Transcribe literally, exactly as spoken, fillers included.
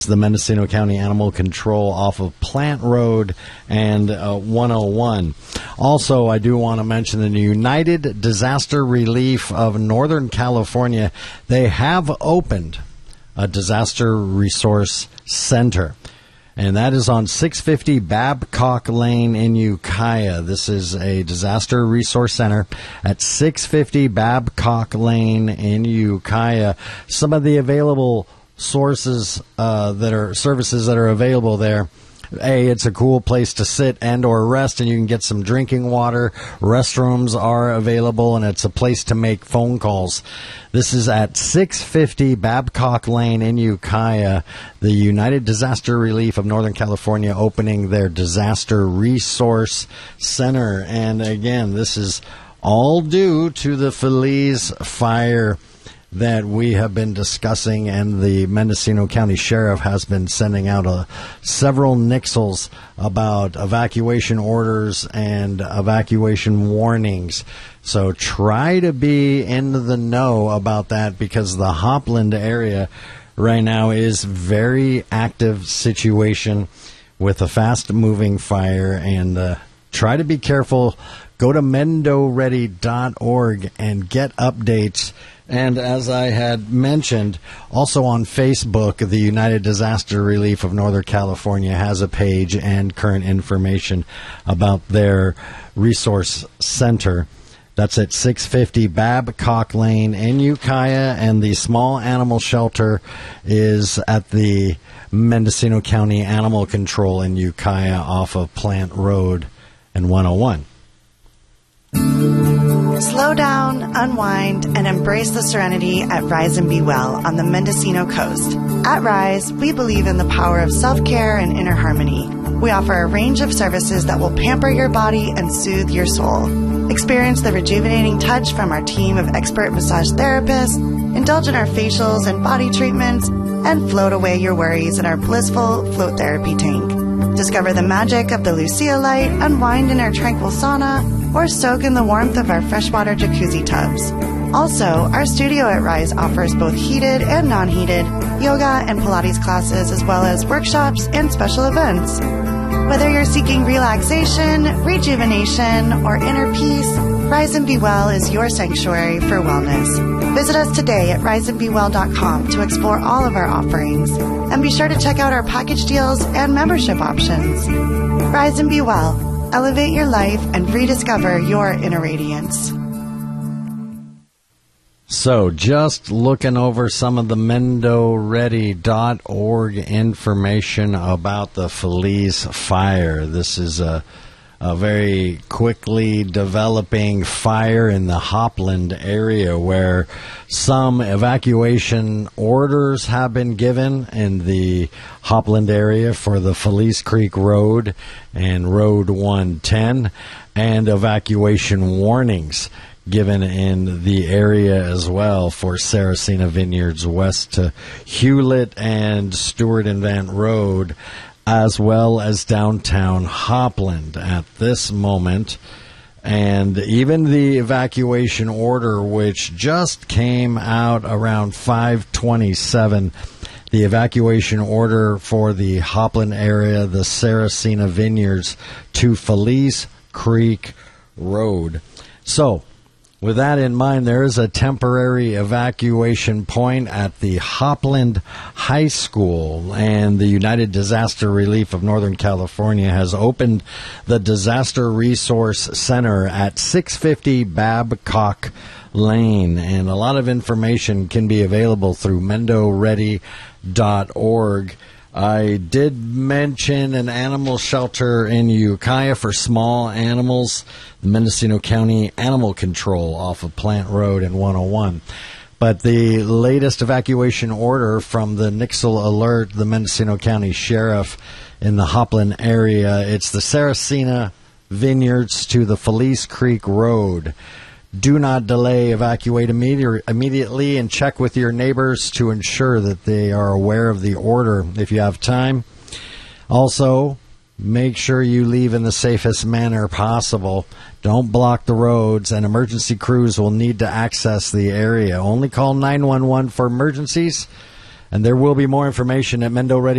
the Mendocino County Animal Control off of Plant Road and uh, one oh one. Also, I do want to mention the United Disaster Relief of Northern California. They have opened a disaster resource center, and that is on six fifty Babcock Lane in Ukiah. This is a disaster resource center at six fifty Babcock Lane in Ukiah. Some of the available sources uh, that are services that are available there. A, it's a cool place to sit and or rest, and you can get some drinking water. Restrooms are available, and it's a place to make phone calls. This is at six fifty Babcock Lane in Ukiah. The United Disaster Relief of Northern California opening their Disaster Resource Center. And again, this is all due to the Feliz fire that we have been discussing, and the Mendocino County Sheriff has been sending out a, several nixles about evacuation orders and evacuation warnings. So try to be in the know about that, because the Hopland area right now is very active situation with a fast-moving fire, and uh, try to be careful. Go to mendo ready dot org and get updates. And as I had mentioned, also on Facebook, the United Disaster Relief of Northern California has a page and current information about their resource center. That's at six fifty Babcock Lane in Ukiah, and the small animal shelter is at the Mendocino County Animal Control in Ukiah off of Plant Road and one oh one. Slow down, unwind, and embrace the serenity at Rise and Be Well on the Mendocino coast. At Rise, we believe in the power of self-care and inner harmony. We offer a range of services that will pamper your body and soothe your soul. Experience the rejuvenating touch from our team of expert massage therapists, indulge in our facials and body treatments, and float away your worries in our blissful float therapy tank. Discover the magic of the Lucia light, unwind in our tranquil sauna, or soak in the warmth of our freshwater jacuzzi tubs. Also, our studio at Rise offers both heated and non-heated yoga and Pilates classes, as well as workshops and special events. Whether you're seeking relaxation, rejuvenation, or inner peace, Rise and Be Well is your sanctuary for wellness. Visit us today at rise and be well dot com to explore all of our offerings. And be sure to check out our package deals and membership options. Rise and Be Well. Elevate your life and rediscover your inner radiance. So, just looking over some of the mendo ready dot org information about the Feliz fire. This is a, a very quickly developing fire in the Hopland area, where some evacuation orders have been given in the Hopland area for the Feliz Creek Road and Road one ten, and evacuation warnings given in the area as well for Saracena Vineyards west to Hewlett and Stewart and Vant Road, as well as downtown Hopland at this moment. And even the evacuation order, which just came out around five twenty-seven, the evacuation order for the Hopland area, the Saracena Vineyards to Feliz Creek Road. So, with that in mind, there is a temporary evacuation point at the Hopland High School, and the United Disaster Relief of Northern California has opened the Disaster Resource Center at six fifty Babcock Lane, and a lot of information can be available through mendo ready dot org. I did mention an animal shelter in Ukiah for small animals, the Mendocino County Animal Control off of Plant Road and one oh one. But the latest evacuation order from the Nixle Alert, the Mendocino County Sheriff in the Hopland area, it's the Saracena Vineyards to the Feliz Creek Road. Do not delay. Evacuate immediate, immediately and check with your neighbors to ensure that they are aware of the order if you have time. Also, make sure you leave in the safest manner possible. Don't block the roads, and emergency crews will need to access the area. Only call nine one one for emergencies. And there will be more information at Mendo Ready.